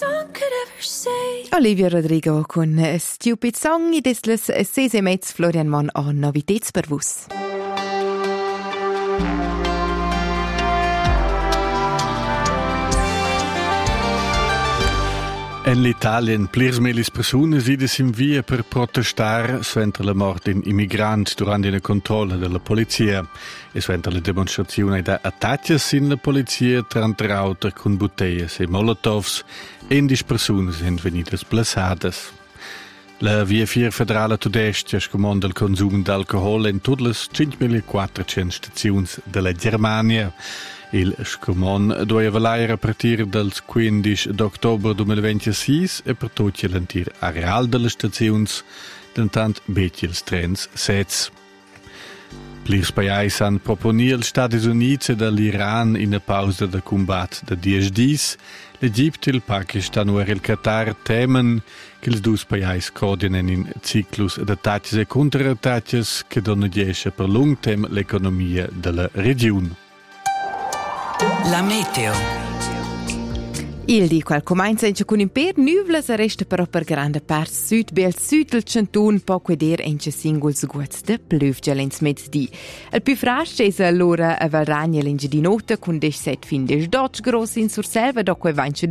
Olivia Rodrigo con Stupid Song ed es las 6:30 Florian Mon a Novitets per vus. In l'Italia, plirs melis persunas idas in via per protestar suenter la mort in immigrant durante una controlla della polizia e suenter la demonstrazione da attacches in la polizia tra auter con botteglias e molotovs e indis persunas sind venidas plasadas. La via 4 federale tudest scomanda il consum d'alcohol in tutte le 5.400 stazioni della Germania. Il scomon doveva laire a partire dal 15 d'ottobre 2026 e per tutti l'intero areale delle stazioni, tentant becchi ils trens sets. Plirs paesi han proponir gli Stati Uniti e l'Iran in una pausa de combat de 10 dies. L'Egitto, il Pakistan e il Qatar temen che i due paesi coordinano in ciclus de attacchi e contrattacchi che donno per lungo tempo l'economia della regione. La meteo. Il di qual comincia in con imper nuvlas resta però per grande parte sud bel sud del canton poco eder in singuls guts de pluvgel ins mezzdi. Il più fraste è allora a Valragna l'inge di nota con 17 fin 18 grossi in Surselva dopo 20